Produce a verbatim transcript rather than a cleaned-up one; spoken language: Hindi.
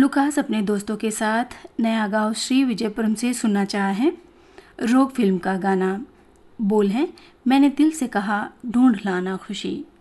लुकास अपने दोस्तों के साथ नया गांव श्री विजयपुरम से सुनना चाहा है। रोग फिल्म का गाना। बोल है, मैंने दिल से कहा ढूंढ लाना खुशी।